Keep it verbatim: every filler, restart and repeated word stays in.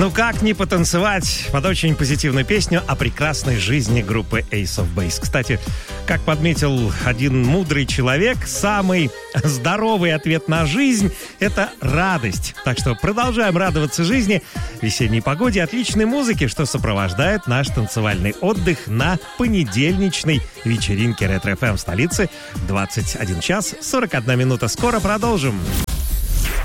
Ну как не потанцевать под очень позитивную песню о прекрасной жизни группы Ace of Base. Кстати, как подметил один мудрый человек, самый здоровый ответ на жизнь – это радость. Так что продолжаем радоваться жизни, весенней погоде, отличной музыке, что сопровождает наш танцевальный отдых на понедельничной вечеринке Ретро эф эм в столице. двадцать один час сорок одна минута. Скоро продолжим.